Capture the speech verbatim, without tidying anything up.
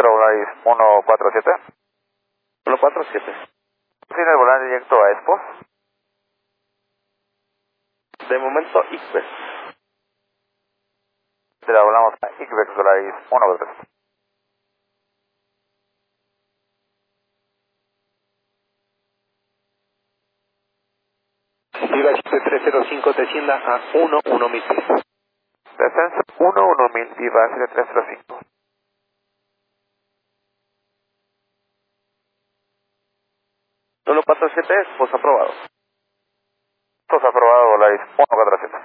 Centro Volaris uno cuatro siete. uno cuatro siete. Tiene el volante directo a Expo. De momento, Iqbex. Se la volamos a Iqbex Volaris uno cuatro siete. Viva siete tres cero cinco, descienda a uno uno mil pies. Descenso uno uno mil, Viva siete tres cero cinco. uno cuatro siete, pues aprobado. Todos aprobado, Volaris uno cuatro siete.